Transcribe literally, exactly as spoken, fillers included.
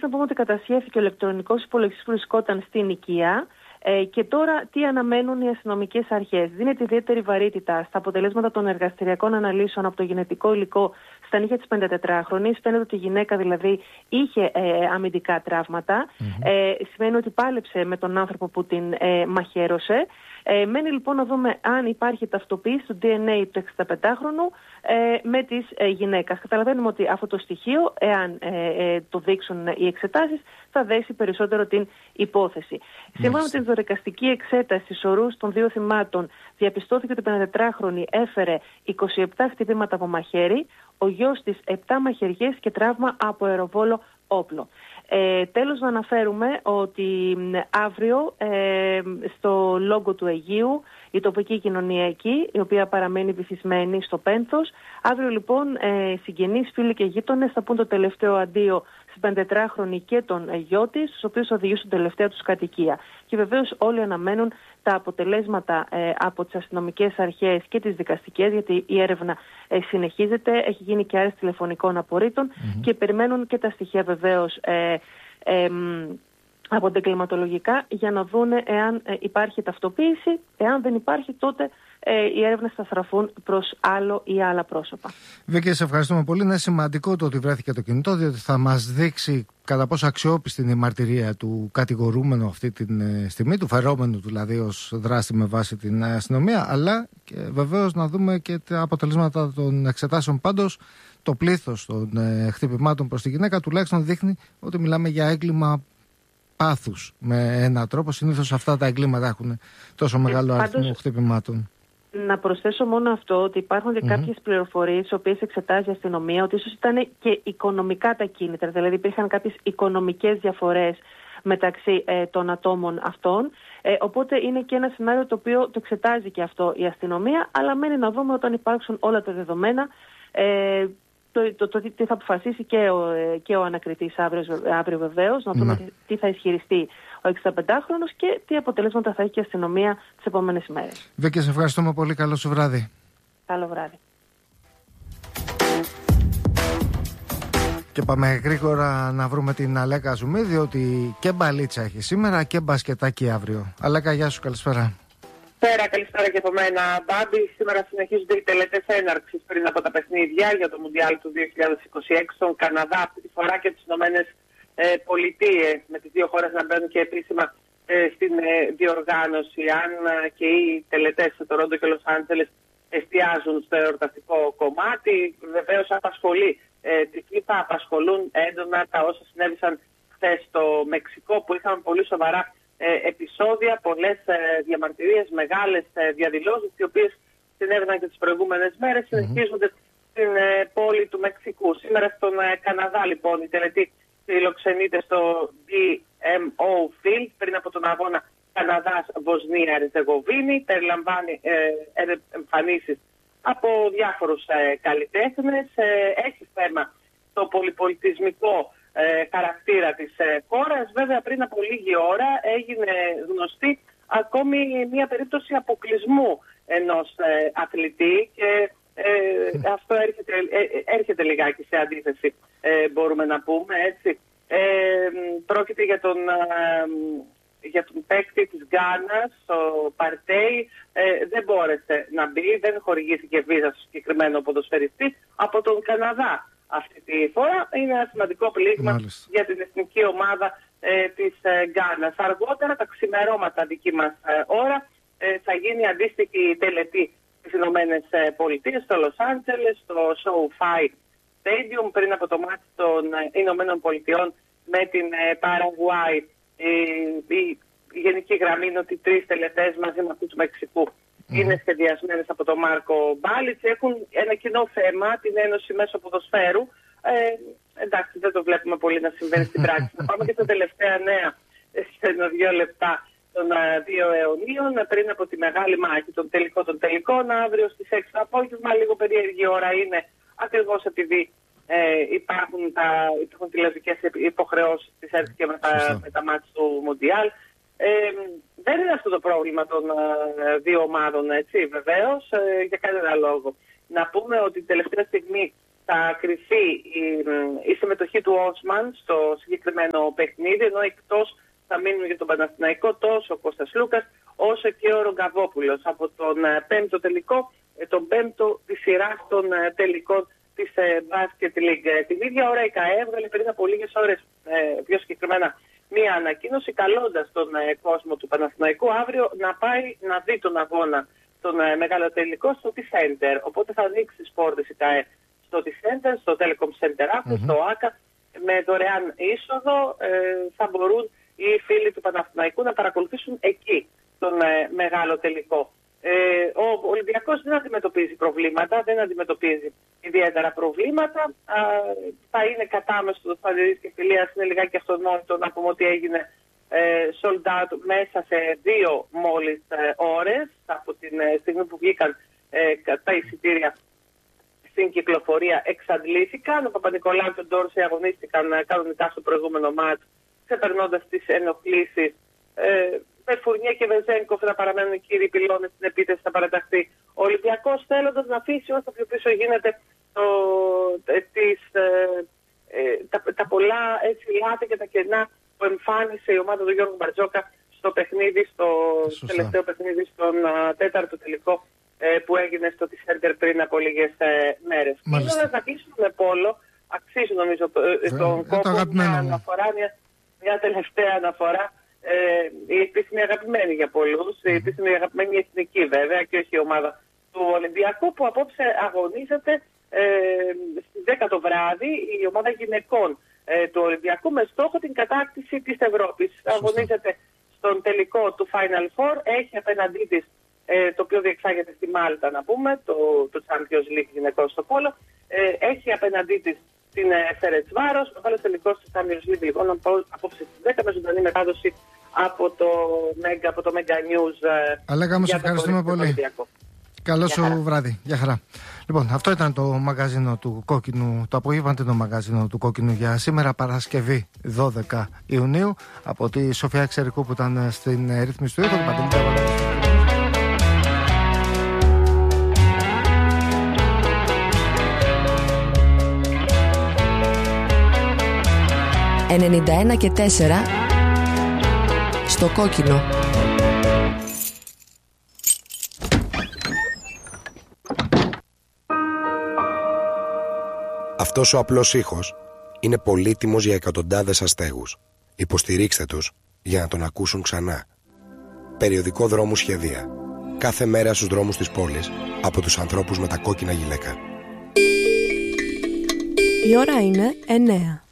να πούμε ότι κατασχέθηκε ο ηλεκτρονικός υπολογιστής που βρισκόταν στην οικία. Ε, και τώρα τι αναμένουν οι αστυνομικές αρχές. Δίνεται ιδιαίτερη βαρύτητα στα αποτελέσματα των εργαστηριακών αναλύσεων από το γενετικό υλικό στα νύχια της πενηντατετράχρονης. Φαίνεται ότι η γυναίκα δηλαδή είχε ε, αμυντικά τραύματα. Mm-hmm. Ε, σημαίνει ότι πάλεψε με τον άνθρωπο που την ε, μαχαίρωσε. Ε, μένει λοιπόν να δούμε αν υπάρχει ταυτοποίηση του ντι εν έι του εξηνταπεντάχρονου ε, με της ε, γυναίκας. Καταλαβαίνουμε ότι αυτό το στοιχείο, εάν ε, ε, το δείξουν οι εξετάσεις, θα δέσει περισσότερο την υπόθεση. Yes. Σύμφωνα με τη δωρεκαστική εξέταση της ορούς των δύο θυμάτων, διαπιστώθηκε ότι η πενηντατετράχρονη έφερε είκοσι επτά χτυπήματα από μαχαίρι, ο γιος της επτά μαχαιριές και τραύμα από αεροβόλο όπλο. Ε, τέλος να αναφέρουμε ότι αύριο ε, στο Λόγκο του Αιγείου η τοπική κοινωνία εκεί, η οποία παραμένει βυθισμένη στο πένθος, αύριο λοιπόν ε, συγγενείς, φίλοι και γείτονες θα πούν το τελευταίο αντίο στην πεντετράχρονη και τον γιο της, στους οποίους θα οδηγήσουν τελευταία τους κατοικία. Και βεβαίως όλοι αναμένουν τα αποτελέσματα ε, από τις αστυνομικές αρχές και τις δικαστικές, γιατί η έρευνα ε, συνεχίζεται, έχει γίνει και άρεση τηλεφωνικών απορρίτων mm-hmm. και περιμένουν και τα στοιχεία βεβαίως ε, ε, από τα εγκληματολογικά για να δούνε εάν ε, υπάρχει ταυτοποίηση. Εάν δεν υπάρχει, τότε ε, οι έρευνες θα στραφούν προς άλλο ή άλλα πρόσωπα. Βίκη, σε ευχαριστούμε πολύ. Είναι σημαντικό το ότι βρέθηκε το κινητό, διότι θα μας δείξει κατά πόσο αξιόπιστη είναι η μαρτυρία του κατηγορούμενου αυτή τη ε, στιγμή, του φερόμενου δηλαδή ως δράστη με βάση την αστυνομία, αλλά και βεβαίως να δούμε και τα αποτελέσματα των εξετάσεων. Πάντως, το πλήθος των ε, χτυπημάτων προς τη γυναίκα τουλάχιστον δείχνει ότι μιλάμε για έγκλημα πάθους με έναν τρόπο. Συνήθως αυτά τα εγκλήματα έχουν τόσο μεγάλο αριθμό πάντως, χτυπημάτων. Να προσθέσω μόνο αυτό, ότι υπάρχουν και mm-hmm. κάποιες πληροφορίες, τις οποίες εξετάζει η αστυνομία, ότι ίσως ήταν και οικονομικά τα κίνητρα. Δηλαδή υπήρχαν κάποιες οικονομικές διαφορές μεταξύ ε, των ατόμων αυτών. Ε, οπότε είναι και ένα σενάριο το οποίο το εξετάζει και αυτό η αστυνομία, αλλά μένει να δούμε όταν υπάρξουν όλα τα δεδομένα. Ε, Το, το, το, το τι θα αποφασίσει και ο, και ο ανακριτής αύριο, αύριο βεβαίως, να δούμε τι, τι θα ισχυριστεί ο εξηνταπεντάχρονος και τι αποτελέσματα θα έχει και η αστυνομία τις επόμενες ημέρες. Βίκη, σε ευχαριστούμε πολύ. Καλό σου βράδυ. Καλό βράδυ. Και πάμε γρήγορα να βρούμε την Αλέκα Ζουμί, διότι και μπαλίτσα έχει σήμερα και μπασκετάκι αύριο. Αλέκα, γεια σου, καλησπέρα. Καλησπέρα, καλησπέρα και από μένα, Μπάμπη. Σήμερα συνεχίζονται οι τελετές έναρξης πριν από τα παιχνίδια για το Μουντιάλ του δύο χιλιάδες είκοσι έξι στον Καναδά, αυτή τη φορά και τις Ηνωμένες ε, Πολιτείες, με τις δύο χώρες να μπαίνουν και επίσημα ε, στην ε, διοργάνωση. Αν ε, και οι τελετές σε Τορόντο και Λος Άντζελες εστιάζουν στο εορταστικό κομμάτι, βεβαίως απασχολεί ε, τη FIFA, απασχολούν έντονα τα όσα συνέβησαν χθες στο Μεξικό, που είχαν πολύ σοβαρά επεισόδια, πολλές ε, διαμαρτυρίες, μεγάλες ε, διαδηλώσεις, οι οποίες συνέβαιναν και τις προηγούμενες μέρες, mm-hmm. συνεχίζονται στην ε, πόλη του Μεξικού. Σήμερα στον ε, Καναδά, λοιπόν, η τελετή φιλοξενείται στο ντι εμ ο Field πριν από τον αγώνα Καναδάς-Βοσνία-Ερζεγοβίνη. Περιλαμβάνει ε, ε, εμφανίσεις από διάφορους ε, καλλιτέχνες. Ε, έχει θέμα το πολυπολιτισμικό Ε, χαρακτήρα της ε, χώρας. Βέβαια, πριν από λίγη ώρα έγινε γνωστή ακόμη μια περίπτωση αποκλεισμού ενός ε, αθλητή και ε, αυτό έρχεται, ε, έρχεται λιγάκι σε αντίθεση, ε, μπορούμε να πούμε έτσι. Ε, πρόκειται για τον, ε, για τον παίκτη της Γκάνας, ο Παρτέι. Ε, δεν μπόρεσε να μπει, δεν χορηγήθηκε βίζα στο συγκεκριμένο ποδοσφαιριστή από τον Καναδά. Αυτή τη φορά είναι ένα σημαντικό πλήγμα Μάλιστα. για την εθνική ομάδα ε, της ε, Γκάνας. Αργότερα, τα ξημερώματα δική μας ε, ώρα, ε, θα γίνει αντίστοιχη τελετή στις Ηνωμένες Πολιτείες, στο Λος Άντζελες, στο SoFi Stadium, πριν από το μάτι των ε, Ηνωμένων Πολιτειών με την ε, Παραγουάη. Ε, η, η γενική γραμμή είναι ότι τρεις τελετές μαζί με αυτού του Μεξικού Mm-hmm. είναι σχεδιασμένες από τον Μάρκο Μπάλιτς. Έχουν ένα κοινό θέμα, την Ένωση Μέσω Ποδοσφαίρου. Ε, εντάξει, δεν το βλέπουμε πολύ να συμβαίνει στην πράξη. Να πάμε και στα τελευταία νέα, σε δύο λεπτά των uh, δύο αιωνίων, πριν από τη μεγάλη μάχη των τελικών των τελικών, αύριο στις έξι το απόγευμα. Λίγο περίεργη ώρα είναι, ακριβώς επειδή ε, υπάρχουν, τα, υπάρχουν τηλεοπτικές υποχρεώσεις της ΕΡΤ και με τα, με τα μάτια του Μουντιάλ. Ε, δεν είναι αυτό το πρόβλημα των ε, δύο ομάδων, έτσι, βεβαίως, ε, για κανένα λόγο. Να πούμε ότι την τελευταία στιγμή θα κρυφεί η, η συμμετοχή του Όσμαν στο συγκεκριμένο παιχνίδι, ενώ εκτός θα μείνουν για τον Παναθηναϊκό τόσο ο Κώστας Λούκας όσο και ο Ρογκαβόπουλος από τον πέμπτο τελικό, τον πέμπτο της σειράς των τελικών της Basket League. Την ίδια ώρα η ΚΑΕ έβγαλε πριν από λίγες ώρες, πιο συγκεκριμένα, μία ανακοίνωση καλώντας τον κόσμο του Παναθηναϊκού αύριο να πάει να δει τον αγώνα, τον μεγάλο τελικό στο T-Center. Οπότε θα ανοίξει τις πόρτες η ΚΑΕ στο T-Center, στο Telecom Center Athens, mm-hmm. στο ΆΚΑ, με δωρεάν είσοδο. Ε, θα μπορούν οι φίλοι του Παναθηναϊκού να παρακολουθήσουν εκεί τον ε, μεγάλο τελικό. Ε, ο Ολυμπιακός δεν αντιμετωπίζει προβλήματα, δεν αντιμετωπίζει ιδιαίτερα προβλήματα. Α, θα είναι κατάμεσο το Σπανδηρής και Φιλίας, είναι λιγάκι αυτονόητο να πούμε ότι έγινε ε, sold out μέσα σε δύο μόλις ε, ώρες από την ε, στιγμή που βγήκαν ε, τα εισιτήρια στην κυκλοφορία, εξαντλήθηκαν. Ο Παπα-Νικολάου και ο Ντόρση αγωνίστηκαν ε, κανονικά στο προηγούμενο μάτς, ξεπερνώντας τις ενοχλήσεις. Ε, με Φουρνιέ και Βεζένκοφ να παραμένουν οι κύριοι πυλώνες στην επίθεση, θα παραταχθεί. Ο Ολυμπιακός, θέλοντας να αφήσει όσο πιο πίσω γίνεται το, ε, τις, ε, ε, τα, τα πολλά έτσι, λάθη και τα κενά που εμφάνισε η ομάδα του Γιώργου Μπαρτζόκα στο παιχνίδι, στο Σωστά. τελευταίο παιχνίδι, στον uh, τέταρτο τελικό ε, που έγινε στο T-Center πριν από λίγες ε, μέρες. Κλείνοντας να κλείσουμε με πόλο, αξίζει νομίζω ε, τον κόπο μια αναφορά, μια, μια τελευταία αναφορά. Ε, η επίσημη αγαπημένη για πολλούς, mm. η επίσημη αγαπημένη εθνική βέβαια και όχι η ομάδα του Ολυμπιακού, που απόψε αγωνίζεται ε, στις δέκα το βράδυ η ομάδα γυναικών ε, του Ολυμπιακού με στόχο την κατάκτηση της Ευρώπης. Σωστά. Αγωνίζεται στον τελικό του Final Four, έχει απέναντί της ε, το οποίο διεξάγεται στη Μάλτα να πούμε, το, το Champions League γυναικών στο πόλο, ε, έχει απέναντί της την Φερετσβάρος, ο μεγάλος τελικός της Champions League λοιπόν απόψε στις δέκα με ζωντανή μετάδοση από το Mega, από το Mega News. Αλέκα μου, σε ευχαριστούμε πολύ. Καλό σου βράδυ. Γεια χαρά. Λοιπόν, αυτό ήταν το μαγαζίνο του Κόκκινου, το απογευματινό μαγαζίνο του Κόκκινου για σήμερα, Παρασκευή δώδεκα Ιουνίου. Από τη Σοφία Εξερικού που ήταν στην ρύθμιση του ήχου, την Παντελή Ταβάλα. ενενήντα ένα και τέσσερα στο Κόκκινο. Αυτός ο απλός ήχος είναι πολύτιμος για εκατοντάδες αστέγους. Υποστηρίξτε τους για να τον ακούσουν ξανά. Περιοδικό Δρόμου Σχεδία. Κάθε μέρα στους δρόμους της πόλης από τους ανθρώπους με τα κόκκινα γυλαίκα. Η ώρα είναι εννέα.